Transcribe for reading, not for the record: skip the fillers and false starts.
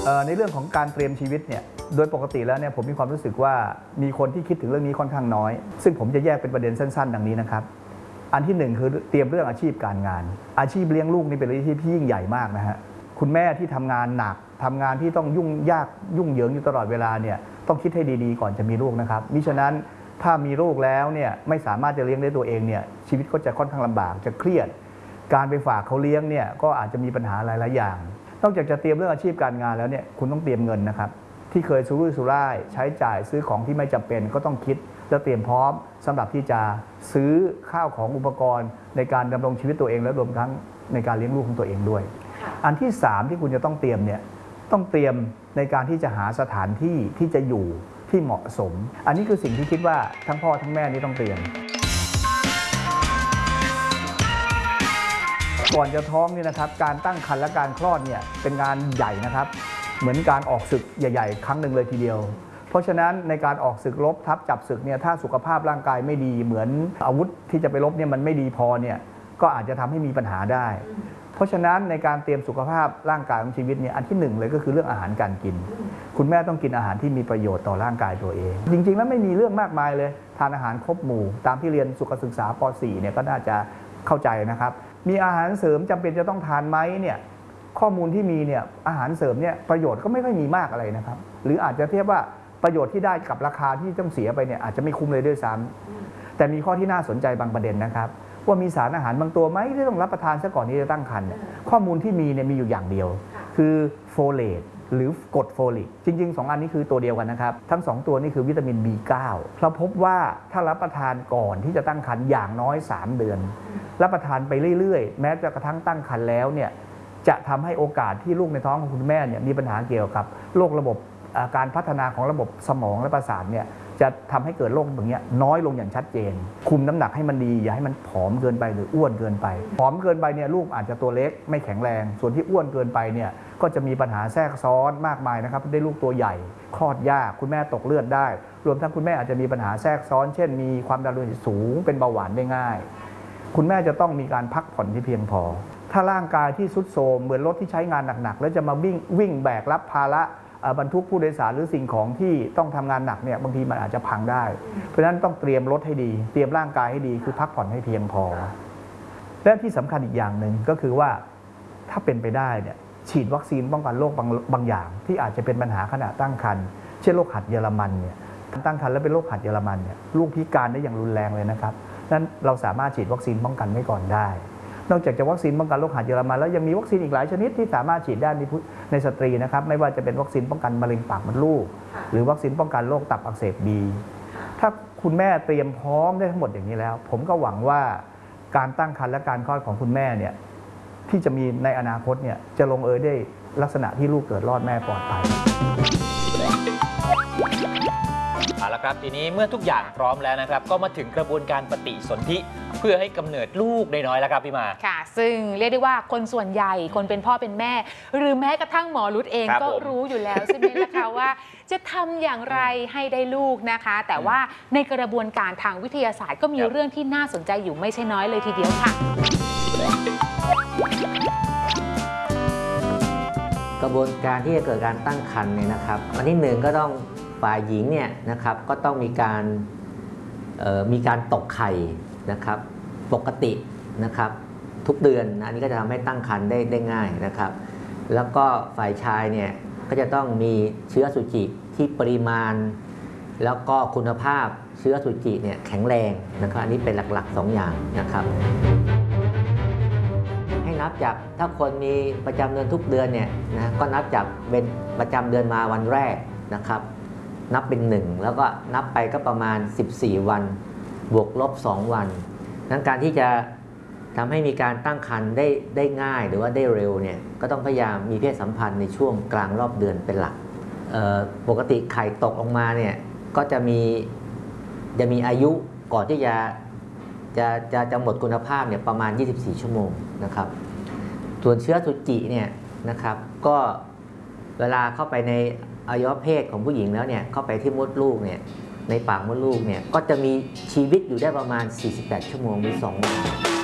ในเรื่องของการเตรียมชีวิตเนี่ยโดยปกติแล้วเนี่ยผมมีความรู้สึกว่ามีคนที่คิดถึงเรื่องนี้ค่อนข้างน้อยซึ่งผมจะแยกเป็นประเด็นสั้นๆดังนี้นะครับอันที่หนึ่งคือเตรียมเรื่องอาชีพการงานอาชีพเลี้ยงลูกนี่เป็นอาชีพที่ยิ่งใหญ่มากนะฮะคุณแม่ที่ทำงานหนักทำงานที่ต้องยุ่งยากยุ่งเหยิงอยู่ตลอดเวลาเนี่ยต้องคิดให้ดีๆก่อนจะมีลูกนะครับมิฉะนั้นถ้ามีลูกแล้วเนี่ยไม่สามารถจะเลี้ยงได้ตัวเองเนี่ยชีวิตก็จะค่อนข้างลำบากจะเครียดการไปฝากเขาเลี้ยงเนี่ยก็อาจจะมีปัญหาหลายๆอย่างนอกจากจะเตรียมเรื่องอาชีพการงานแล้วเนี่ยคุณต้องเตรียมเงินนะครับที่เคยสุรุ่ยสุร่ายใช้จ่ายซื้อของที่ไม่จำเป็นก็ต้องคิดและเตรียมพร้อมสำหรับที่จะซื้อข้าวของอุปกรณ์ในการดำรงชีวิตตัวเองและรวมทั้งในการเลี้ยงลูกของตัวเองด้วยอันที่3ที่คุณจะต้องเตรียมเนี่ยต้องเตรียมในการที่จะหาสถานที่ที่จะอยู่ที่เหมาะสมอันนี้คือสิ่งที่คิดว่าทั้งพ่อทั้งแม่นี่ต้องเตรียมก่อนจะท้องนี่นะครับการตั้งครรภ์และการคลอดเนี่ยเป็นงานใหญ่นะครับเหมือนการออกศึกใหญ่ๆครั้งหนึ่งเลยทีเดียวเพราะฉะนั้นในการออกศึกรบทับจับศึกเนี่ยถ้าสุขภาพร่างกายไม่ดีเหมือนอาวุธที่จะไปรบเนี่ยมันไม่ดีพอเนี่ยก็อาจจะทำให้มีปัญหาได้เพราะฉะนั้นในการเตรียมสุขภาพร่างกายของชีวิตเนี่ยอันที่1เลยก็คือเรื่องอาหารการกินคุณแม่ต้องกินอาหารที่มีประโยชน์ต่อร่างกายตัวเองจริงๆแล้วไม่มีเรื่องมากมายเลยทานอาหารครบหมู่ตามที่เรียนสุขศึกษาป .4 เนี่ยก็น่าจะเข้าใจนะครับมีอาหารเสริมจำเป็นจะต้องทานไหมเนี่ยข้อมูลที่มีเนี่ยอาหารเสริมเนี่ยประโยชน์ก็ไม่ค่อยมีมากอะไรนะครับหรืออาจจะเทียบว่าประโยชน์ที่ได้กับราคาที่ต้องเสียไปเนี่ยอาจจะไม่คุ้มเลยด้วยซ้ำแต่มีข้อที่น่าสนใจบางประเด็นนะครับว่ามีสารอาหารบางตัวไหมที่ต้องรับประทานซะก่อนที่จะตั้งครรภ์ข้อมูลที่มีเนี่ยมีอยู่อย่างเดียวคือโฟเลตหรือกรดโฟลิกจริงๆ2อันนี้คือตัวเดียวกันนะครับทั้ง2ตัวนี้คือวิตามิน B9 เราพบว่าถ้ารับประทานก่อนที่จะตั้งครรภ์อย่างน้อย3เดือนรับประทานไปเรื่อยๆแม้จะกระทั่งตั้งครรภ์แล้วเนี่ยจะทำให้โอกาสที่ลูกในท้องของคุณแม่เนี่ยมีปัญหาเกี่ยวกับโรคระบบการพัฒนาของระบบสมองและประสาทเนี่ยจะทำให้เกิดโรคแบบนี้น้อยลงอย่างชัดเจนคุมน้ำหนักให้มันดีอย่าให้มันผอมเกินไปหรืออ้วนเกินไปผอมเกินไปเนี่ยลูกอาจจะตัวเล็กไม่แข็งแรงส่วนที่อ้วนเกินไปเนี่ยก็จะมีปัญหาแทรกซ้อนมากมายนะครับได้ลูกตัวใหญ่คลอดยากคุณแม่ตกเลือดได้รวมทั้งคุณแม่อาจจะมีปัญหาแทรกซ้อนเช่นมีความดันโลหิตสูงเป็นเบาหวานได้ง่ายคุณแม่จะต้องมีการพักผ่อนที่เพียงพอถ้าร่างกายที่ทรุดโทรมเหมือนรถที่ใช้งานหนักๆแล้วจะมาวิ่งแบกรับภาระบรรทุกผู้โดยสารหรือสิ่งของที่ต้องทำงานหนักเนี่ยบางทีมันอาจจะพังได้เพราะฉะนั้นต้องเตรียมรถให้ดีเตรียมร่างกายให้ดีคือพักผ่อนให้เพียงพอและที่สำคัญอีกอย่างหนึ่งก็คือว่าถ้าเป็นไปได้เนี่ยฉีดวัคซีนป้องกันโรคบางอย่างที่อาจจะเป็นปัญหาขณะตั้งครรภ์เช่นโรคหัดเยอรมันเนี่ยตั้งครรภ์แล้วเป็นโรคหัดเยอรมันเนี่ยลูกพิการได้อย่างรุนแรงเลยนะครับนั้นเราสามารถฉีดวัคซีนป้องกันไว้ก่อนได้นอกจากจะวัคซีนป้องกันโรคหัดเยอรมันแล้วยังมีวัคซีนอีกหลายชนิดที่สามารถฉีดได้ในสตรีนะครับไม่ว่าจะเป็นวัคซีนป้องกันมะเร็งปากมดลูกหรือวัคซีนป้องกันโรคตับอักเสบบีถ้าคุณแม่เตรียมพร้อมได้ทั้งหมดอย่างนี้แล้วผมก็หวังว่าการตั้งครรภ์และการคลอดของคุณแม่เนี่ยที่จะมีในอนาคตเนี่ยจะลงเอยได้ลักษณะที่ลูกเกิดรอดแม่ปลอดภัยเอาละครับทีนี้เมื่อทุกอย่างพร้อมแล้วนะครับก็มาถึงกระบวนการปฏิสนธิเพื่อให้กำเนิดลูกน้อยแล้วครับพี่มาค่ะซึ่งเรียกได้ว่าคนส่วนใหญ่คนเป็นพ่อเป็นแม่หรือแม้กระทั่งหมอรุธเองก็รู้อยู่แล้วใช่ไหมล่ะคะว่าจะทำอย่างไรให้ได้ลูกนะคะแต่ว่าในกระบวนการทางวิทยาศาสตร์ก็มีเรื่องที่น่าสนใจอยู่ไม่ใช่น้อยเลยทีเดียวค่ะกระบวนการที่จะเกิดการตั้งครรภ์เนี่ยนะครับอันที่1ก็ต้องฝ่ายหญิงเนี่ยนะครับก็ต้องมีการตกไข่นะครับปกตินะครับทุกเดือนอันนี้ก็จะทำให้ตั้งครรภ์ได้ง่ายนะครับแล้วก็ฝ่ายชายเนี่ยก็จะต้องมีเชื้อสุจิที่ปริมาณแล้วก็คุณภาพเชื้อสุจิเนี่ยแข็งแรงนะครับอันนี้เป็นหลักๆ2อย่างนะครับให้นับจากถ้าคนมีประจำเดือนทุกเดือนเนี่ยนะก็นับจากเป็นประจำเดือนมาวันแรกนะครับนับเป็น1แล้วก็นับไปก็ประมาณ14วันบวกลบ2วันนั้นการที่จะทำให้มีการตั้งครรภ์ได้ง่ายหรือว่าได้เร็วเนี่ยก็ต้องพยายามมีเพศสัมพันธ์ในช่วงกลางรอบเดือนเป็นหลักปกติไข่ตกออกมาเนี่ยก็จะมีอายุก่อนที่จะหมดคุณภาพเนี่ยประมาณ24ชั่วโมงนะครับส่วนเชื้อสุจิเนี่ยนะครับก็เวลาเข้าไปในอวัยวะเพศของผู้หญิงแล้วเนี่ยเข้าไปที่มดลูกเนี่ยในปากมดลูกเนี่ยก็จะมีชีวิตอยู่ได้ประมาณ48ชั่วโมงมี2 วัน